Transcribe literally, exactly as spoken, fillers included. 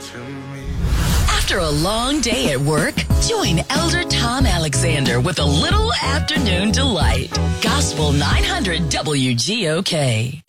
to me. After a long day at work, join Elder Tom Alexander with a little afternoon delight. Gospel nine hundred W G O K.